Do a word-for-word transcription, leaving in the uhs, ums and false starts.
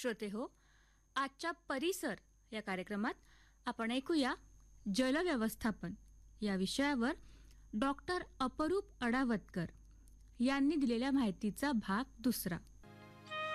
श्रोते हो, आजच्या परिसर या कार्यक्रमात आपण ऐकूया जलव्यवस्थापन या विषयावर डॉक्टर अपरूप अडावतकर यांनी दिलेल्या माहितीचा भाग दुसरा.